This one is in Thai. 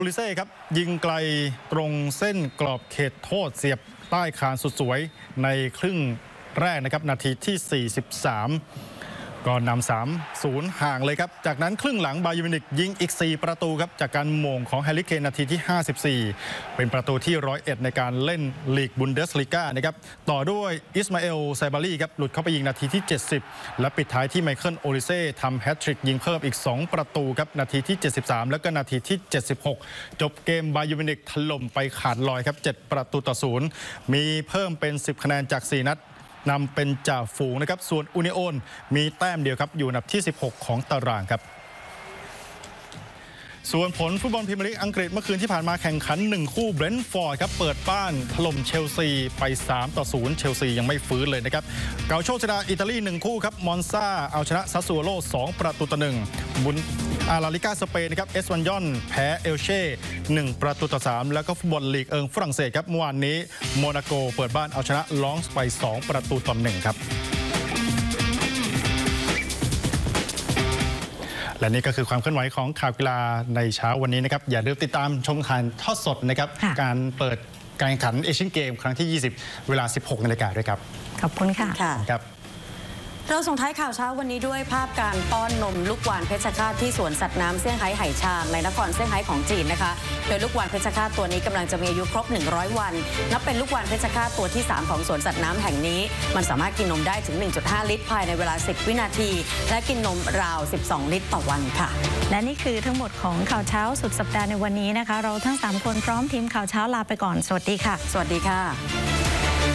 โอลิเซ่ครับยิงไกลตรงเส้นกรอบเขตโทษเสียบใต้คานสุดสวยในครึ่งแรกนะครับนาทีที่ 43 ก็นำ 3-0 ห่างเลยครับจากนั้นครึ่งหลังบาเยิร์นมิวนิกยิงอีก 4 ประตูครับจากการโหม่งของแฮร์รี่เคนนาทีที่ 54 เป็นประตูที่101ในการเล่นลีกบุนเดสลีกานะครับต่อด้วยอิสมาเอลไซบารีครับหลุดเข้าไปยิงนาทีที่ 70 และปิดท้ายที่ไมเคิลโอลิเซ่ทำแฮตทริกยิงเพิ่มอีก 2 ประตูครับนาทีที่ 73 แล้วก็นาทีที่ 76 จบเกมบาเยิร์นมิวนิกถล่มไปขาดลอยครับ 7 ประตูต่อ 0 มีเพิ่มเป็น 10 คะแนนจาก 4 นัดนำเป็นจ่าฝูงนะครับส่วนอูนิโอนมีแต้มเดียวครับอยู่อันดับที่ 16 ของตารางครับส่วนผลฟุตบอลพรีเมียร์ลีกอังกฤษเมื่อคืนที่ผ่านมาแข่งขัน1คู่เบรนท์ฟอร์ดครับเปิดบ้านถล่มเชลซีไป3-0เชลซียังไม่ฟื้นเลยนะครับเกาโชชนะอิตาลี1คู่ครับมอนซาเอาชนะซัสซัวโร่2 ประตูต่อ 1บุนลาลิก้าสเปนนะครับเอสวันยอนแพ้เอลเช่1 ประตูต่อ 3แล้วก็ฟุตบอลลีกฝรั่งเศสครับเมื่อวานนี้โมนาโกเปิดบ้านเอาชนะลองส์ไป2 ประตูต่อ 1ครับและนี่ก็คือความเคลื่อนไหวของข่าวกีฬาในเช้าวันนี้นะครับอย่าลืมติดตามชมข่าวทอดสดนะครับการเปิดการแข่งขันเอเชียนเกมครั้งที่ 20 เวลา 16 นาฬิกาด้วยครับขอบคุณค่ะครับเราส่งท้ายข่าวเช้าวันนี้ด้วยภาพการป้อนนมลูกวานเพชรฆาตที่สวนสัตว์น้ำเซี่ยงไฮ้ไหชางในนครเซี่ยงไฮ้ของจีนนะคะโดยลูกวานเพชรฆาตตัวนี้กำลังจะมีอายุครบ100 วันนับเป็นลูกวานเพชรฆาตตัวที่3ของสวนสัตว์น้ำแห่งนี้มันสามารถกินนมได้ถึง 1.5 ลิตรภายในเวลา10 วินาทีและกินนมราว12 ลิตรต่อวันค่ะและนี่คือทั้งหมดของข่าวเช้าสุดสัปดาห์ในวันนี้นะคะเราทั้ง3คนพร้อมทีมข่าวเช้าลาไปก่อนสวัสดีค่ะสวัสดีค่ะ